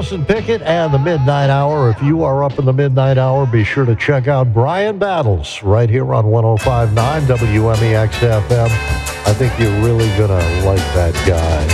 Wilson Pickett and the Midnight Hour. If you are up in the Midnight Hour, be sure to check out Brian Battles right here on 105.9 WMEX FM. I think you're really going to like that guy.